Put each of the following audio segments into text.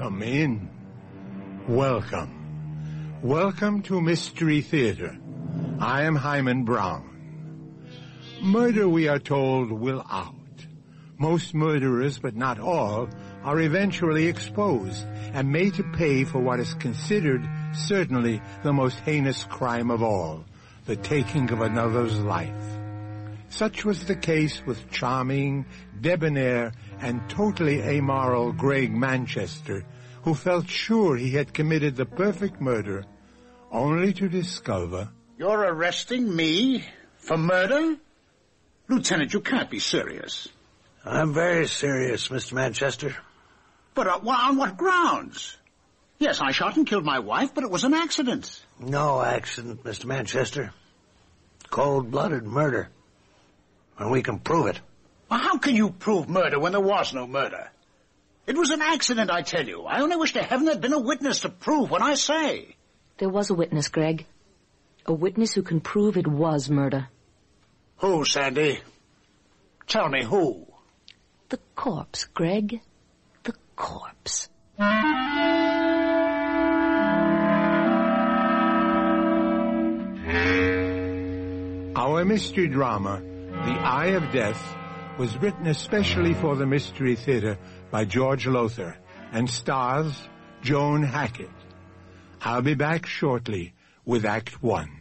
Come in. Welcome. Welcome to Mystery Theater. I am Hyman Brown. Murder, we are told, will out. Most murderers, but not all, are eventually exposed and made to pay for what is considered certainly the most heinous crime of all, the taking of another's life. Such was the case with charming, debonair, and totally amoral Greg Manchester, who felt sure he had committed the perfect murder, only to discover... You're arresting me for murder? Lieutenant, you can't be serious. I'm very serious, Mr. Manchester. But on what grounds? Yes, I shot and killed my wife, but it was an accident. No accident, Mr. Manchester. Cold-blooded murder. And we can prove it. Well, how can you prove murder when there was no murder? It was an accident, I tell you. I only wish to heaven there'd been a witness to prove what I say. There was a witness, Greg. A witness who can prove it was murder. Who, Sandy? Tell me who. The corpse, Greg. The corpse. Our mystery drama, The Eye of Death, was written especially for the Mystery Theater by George Lothar and stars Joan Hackett. I'll be back shortly with Act One.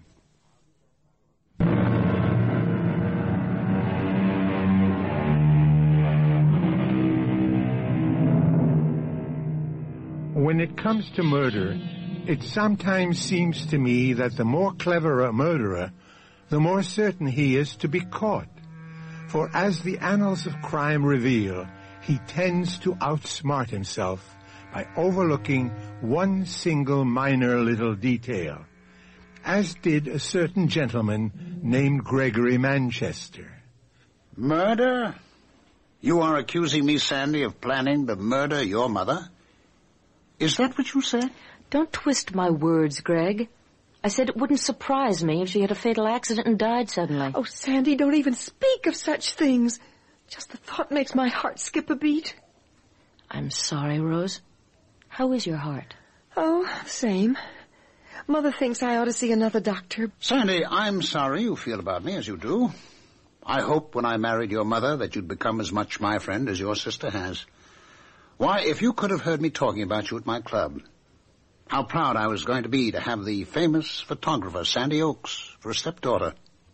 When it comes to murder, it sometimes seems to me that the more clever a murderer, the more certain he is to be caught. For as the annals of crime reveal, he tends to outsmart himself by overlooking one single minor little detail, as did a certain gentleman named Gregory Manchester. Murder? You are accusing me, Sandy, of planning to murder your mother? Is that what you said? Don't twist my words, Greg. I said it wouldn't surprise me if she had a fatal accident and died suddenly. Oh, Sandy, don't even speak of such things. Just the thought makes my heart skip a beat. I'm sorry, Rose. How is your heart? Oh, same. Mother thinks I ought to see another doctor. Sandy, I'm sorry you feel about me as you do. I hoped when I married your mother that you'd become as much my friend as your sister has. Why, if you could have heard me talking about you at my club, how proud I was going to be to have the famous photographer, Sandy Oakes, for a stepdaughter.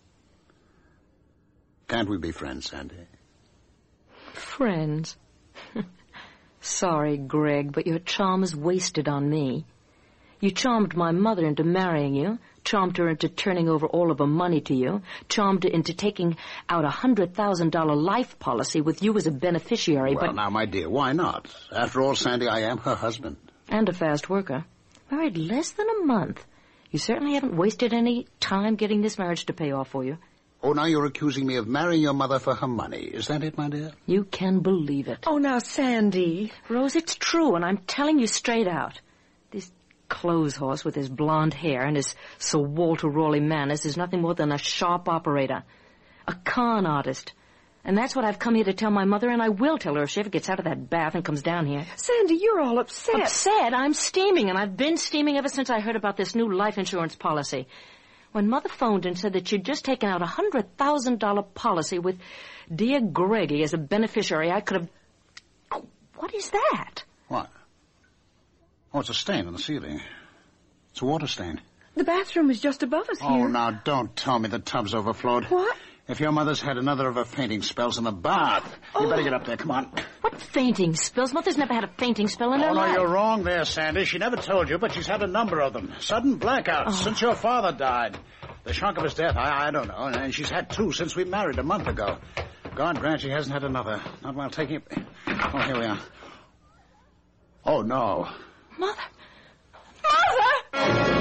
Can't we be friends, Sandy? Friends? Sorry, Greg, but your charm is wasted on me. You charmed my mother into marrying you, charmed her into turning over all of her money to you, charmed her into taking out a $100,000 life policy with you as a beneficiary, Well, but... now, my dear, why not? After all, Sandy, I am her husband. And a fast worker. Married less than a month. You certainly haven't wasted any time getting this marriage to pay off for you. Oh, now you're accusing me of marrying your mother for her money. Is that it, my dear? You can believe it. Oh, now, Sandy. Rose, it's true, and I'm telling you straight out. This clothes horse with his blonde hair and his Sir Walter Raleigh manners is nothing more than a sharp operator. A con artist. And that's what I've come here to tell my mother, and I will tell her if she ever gets out of that bath and comes down here. Sandy, you're all upset. Upset? I'm steaming, and I've been steaming ever since I heard about this new life insurance policy. When Mother phoned and said that she'd just taken out a $100,000 policy with dear Greggy as a beneficiary, I could have... Oh, what is that? What? Oh, it's a stain on the ceiling. It's a water stain. The bathroom is just above us here. Oh, now, don't tell me the tub's overflowed. What? If your mother's had another of her fainting spells in the bath, you better get up there, come on. What fainting spells? Mother's never had a fainting spell in her life. Oh, no, you're wrong there, Sandy. She never told you, but she's had a number of them. Sudden blackouts since your father died. The shock of his death, I don't know. And she's had two since we married a month ago. God grant she hasn't had another. Not while taking... Oh, here we are. Oh, no. Mother! Mother!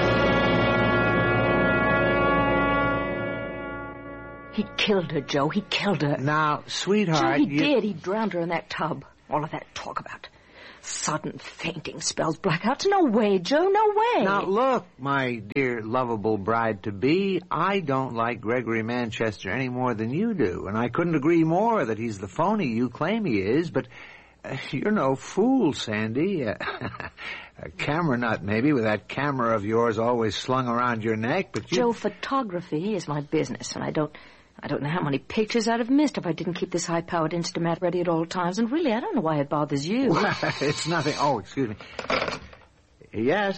He killed her, Joe. He killed her. Now, sweetheart... Joe, he did. He drowned her in that tub. All of that talk about sudden fainting spells, blackouts. No way, Joe, no way. Now, look, my dear, lovable bride-to-be, I don't like Gregory Manchester any more than you do, and I couldn't agree more that he's the phony you claim he is, but You're no fool, Sandy. A camera nut, maybe, with that camera of yours always slung around your neck, but you... Joe, photography is my business, and I don't know how many pictures I'd have missed if I didn't keep this high-powered Instamat ready at all times, and really, I don't know why it bothers you. Well, it's nothing. Oh, excuse me. Yes?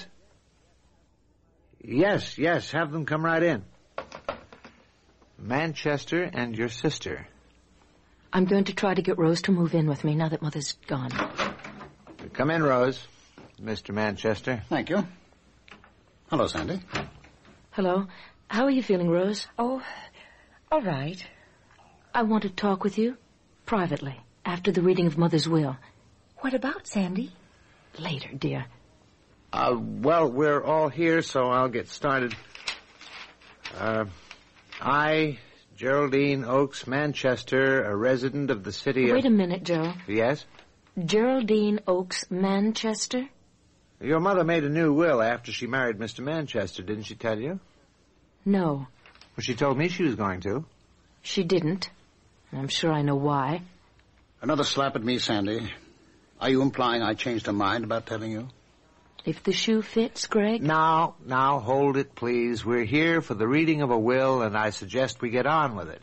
Yes, have them come right in. Manchester and your sister. I'm going to try to get Rose to move in with me now that Mother's gone. Come in, Rose. Mr. Manchester. Thank you. Hello, Sandy. Hello. How are you feeling, Rose? Oh, all right. I want to talk with you privately after the reading of Mother's will. What about, Sandy? Later, dear. Well, we're all here, so I'll get started. I, Geraldine Oakes Manchester, a resident of the city of... Wait a minute, Joe. Yes? Geraldine Oakes Manchester? Your mother made a new will after she married Mr. Manchester, didn't she tell you? No. Well, she told me she was going to. She didn't. I'm sure I know why. Another slap at me, Sandy. Are you implying I changed her mind about telling you? If the shoe fits, Greg. Now, hold it, please. We're here for the reading of a will, and I suggest we get on with it.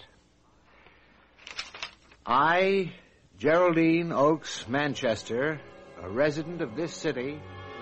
I, Geraldine Oakes Manchester, a resident of this city...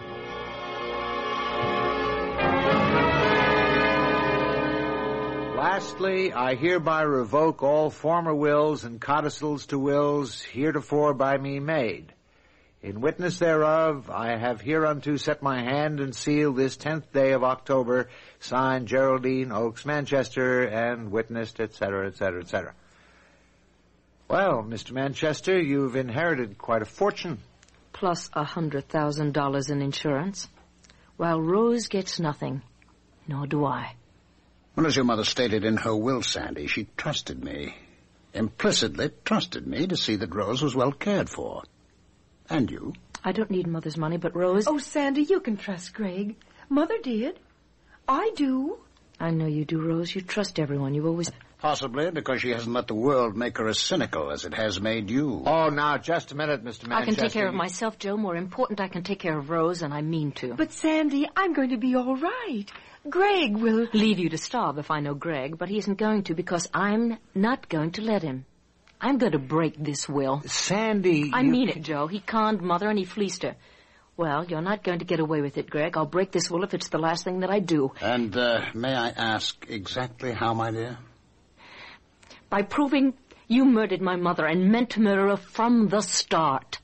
Lastly, I hereby revoke all former wills and codicils to wills heretofore by me made. In witness thereof, I have hereunto set my hand and seal this 10th day of October, signed Geraldine Oakes Manchester, and witnessed, etc., etc., etc. Well, Mr. Manchester, you've inherited quite a fortune. Plus $100,000 in insurance. While Rose gets nothing, nor do I. Well, as your mother stated in her will, Sandy, she trusted me. Implicitly trusted me to see that Rose was well cared for. And you. I don't need Mother's money, but Rose... Oh, Sandy, you can trust Greg. Mother did. I do. I know you do, Rose. You trust everyone. You always... Possibly because she hasn't let the world make her as cynical as it has made you. Oh, now, just a minute, Mr. Manchester. I can take care of myself, Joe. More important, I can take care of Rose, and I mean to. But, Sandy, I'm going to be all right. Greg will... Leave you to starve if I know Greg, but he isn't going to because I'm not going to let him. I'm going to break this will. Sandy... I mean it, Joe. He conned Mother and he fleeced her. Well, you're not going to get away with it, Greg. I'll break this will if it's the last thing that I do. And, may I ask exactly how, my dear? By proving you murdered my mother and meant to murder her from the start.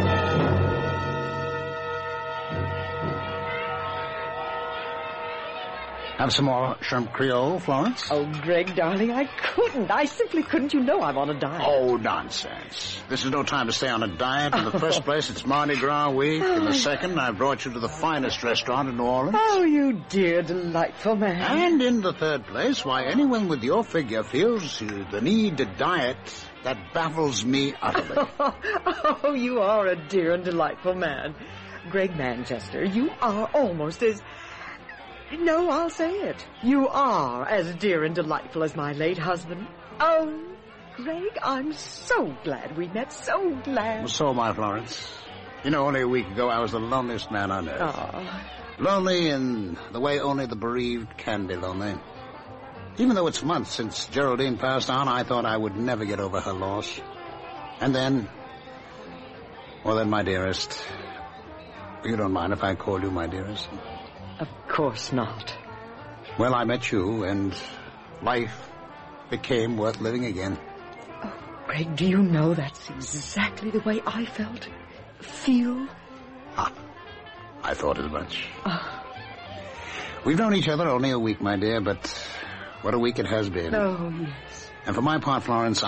Have some more shrimp Creole, Florence? Oh, Greg, darling, I couldn't. I simply couldn't. You know I'm on a diet. Oh, nonsense. This is no time to stay on a diet. In the first place, it's Mardi Gras week. In the second, I brought you to the finest restaurant in New Orleans. Oh, you dear, delightful man. And in the third place, why anyone with your figure feels the need to diet, that baffles me utterly. Oh, you are a dear and delightful man. Greg Manchester, you are almost as... No, I'll say it. You are as dear and delightful as my late husband. Oh, Greg, I'm so glad we met. So glad. Well, so am I, Florence. You know, only a week ago, I was the loneliest man on earth. Oh. Lonely in the way only the bereaved can be lonely. Even though it's months since Geraldine passed on, I thought I would never get over her loss. And then... Well, then, my dearest... You don't mind if I call you my dearest? Of course not. Well, I met you, and life became worth living again. Oh, Greg, do you know that's exactly the way I feel? Ah, I thought as much. We've known each other only a week, my dear, but what a week it has been. Oh, yes. And for my part, Florence,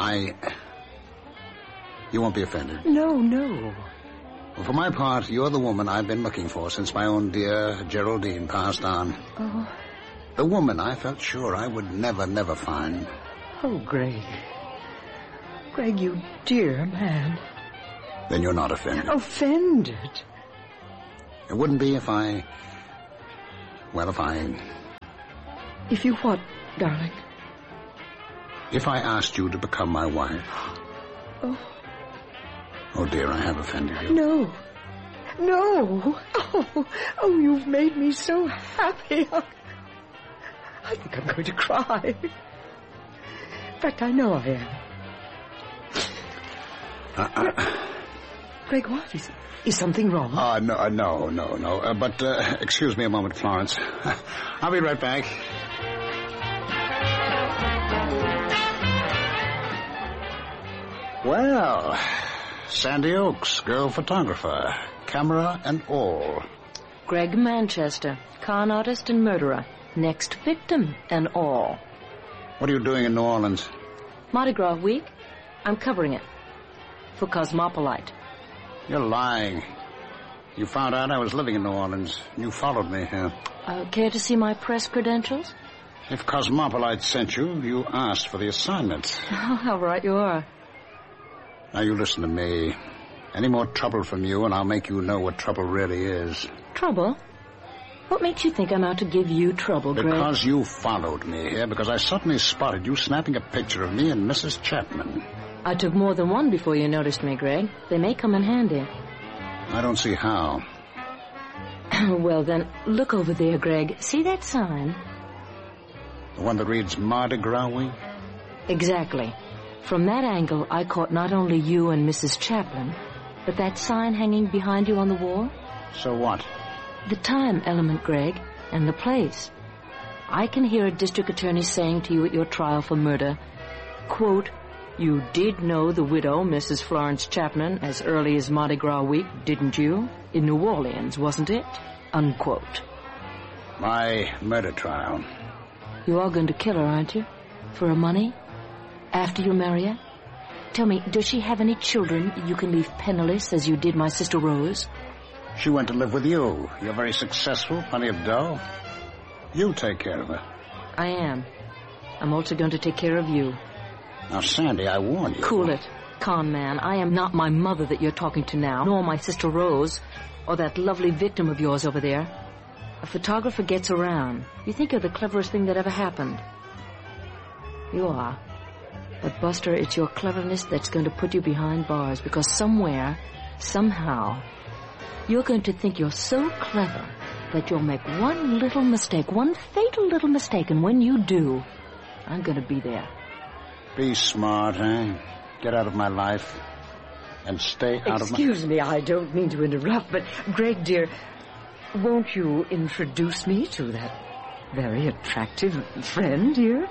You won't be offended. No. Well, for my part, you're the woman I've been looking for since my own dear Geraldine passed on. Oh. The woman I felt sure I would never find. Oh, Greg. Greg, you dear man. Then you're not offended. Offended? It wouldn't be if I... Well, If you what, darling? If I asked you to become my wife. Oh. Oh, dear, I have offended you. No. No. Oh, you've made me so happy. I think I'm going to cry. In fact, I know I am. Greg, what? Is something wrong? No. But excuse me a moment, Florence. I'll be right back. Well, Sandy Oaks, girl photographer, camera and all. Greg Manchester, con artist and murderer. Next victim and all. What are you doing in New Orleans? Mardi Gras week. I'm covering it. For Cosmopolite. You're lying. You found out I was living in New Orleans. You followed me here. Care to see my press credentials? If Cosmopolite sent you, you asked for the assignment. Oh, how right you are. Now you listen to me. Any more trouble from you and I'll make you know what trouble really is. Trouble? What makes you think I'm out to give you trouble, Greg? Because you followed me here, because I suddenly spotted you snapping a picture of me and Mrs. Chapman. I took more than one before you noticed me, Greg. They may come in handy. I don't see how. Well, then, look over there, Greg. See that sign? The one that reads Mardi Gras Week? Exactly. From that angle, I caught not only you and Mrs. Chapman, but that sign hanging behind you on the wall. So what? The time element, Greg, and the place. I can hear a district attorney saying to you at your trial for murder, quote, "You did know the widow, Mrs. Florence Chapman, as early as Mardi Gras week, didn't you? In New Orleans, wasn't it?" Unquote. My murder trial. You are going to kill her, aren't you? For her money? After you marry her? Tell me, does she have any children you can leave penniless as you did my sister Rose? She went to live with you. You're very successful, plenty of dough. You take care of her. I am. I'm also going to take care of you. Now, Sandy, I warn you. Cool it, con man. I am not my mother that you're talking to now, nor my sister Rose, or that lovely victim of yours over there. A photographer gets around. You think you're the cleverest thing that ever happened. You are. But, Buster, it's your cleverness that's going to put you behind bars, because somewhere, somehow, you're going to think you're so clever that you'll make one little mistake, one fatal little mistake, and when you do, I'm going to be there. Be smart, eh? Get out of my life. And stay out of my... Excuse me, I don't mean to interrupt, but, Greg, dear, won't you introduce me to that very attractive friend here?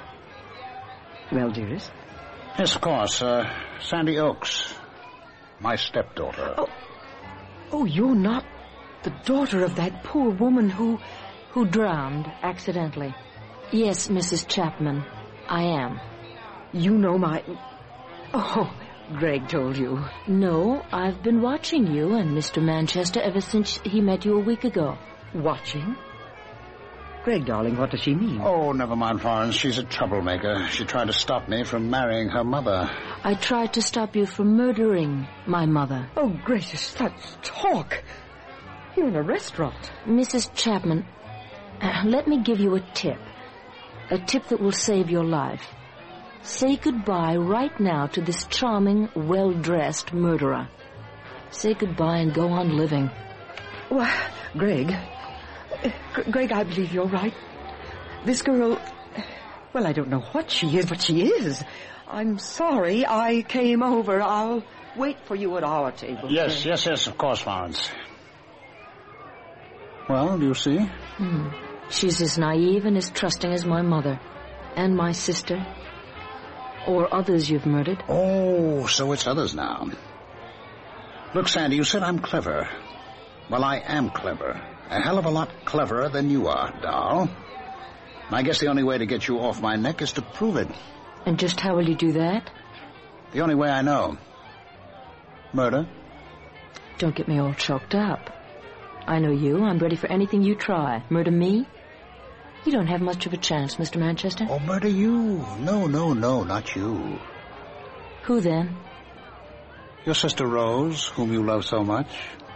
Well, dearest? Yes, of course. Sandy Oaks. My stepdaughter. Oh, you're not the daughter of that poor woman who drowned accidentally. Yes, Mrs. Chapman, I am. You know my... Oh, Greg told you. No, I've been watching you and Mr. Manchester ever since he met you a week ago. Watching? Greg, darling, what does she mean? Oh, never mind, Florence. She's a troublemaker. She tried to stop me from marrying her mother. I tried to stop you from murdering my mother. Oh, gracious, that's talk. You're in a restaurant. Mrs. Chapman, let me give you a tip. A tip that will save your life. Say goodbye right now to this charming, well-dressed murderer. Say goodbye and go on living. Well, Greg, I believe you're right. This girl, well, I don't know what she is, but she is. I'm sorry I came over. I'll wait for you at our table. Yes, of course, Florence. Well, do you see? She's as naive and as trusting as my mother. And my sister. Or others you've murdered. Oh, so it's others now. Look, Sandy, you said I'm clever. Well, I am clever. A hell of a lot cleverer than you are, doll. I guess the only way to get you off my neck is to prove it. And just how will you do that? The only way I know. Murder. Don't get me all choked up. I know you. I'm ready for anything you try. Murder me? You don't have much of a chance, Mr. Manchester. Oh, murder you. No, not you. Who then? Your sister Rose, whom you love so much.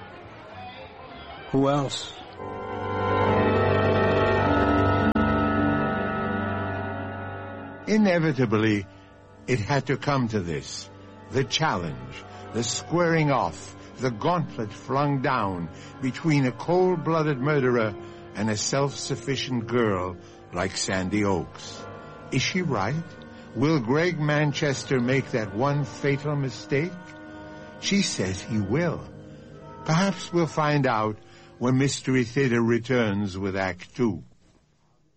Who else? Inevitably, it had to come to this, the challenge, the squaring off, the gauntlet flung down between a cold-blooded murderer and a self-sufficient girl like Sandy Oaks. Is she right? Will Greg Manchester make that one fatal mistake? She says he will. Perhaps we'll find out when Mystery Theater returns with Act 2.